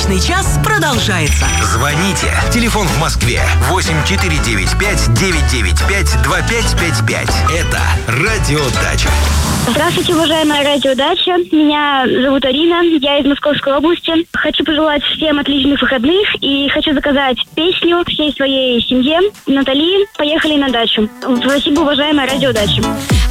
Дачный час продолжается. Звоните. Телефон в Москве 8495-995-2555. Это Радио Дача. Здравствуйте, уважаемая Радио Дача. Меня зовут Арина, я из Московской области. Хочу пожелать всем отличных выходных и хочу заказать песню всей своей семье. Натали, поехали на дачу. Спасибо, уважаемая Радио Дача.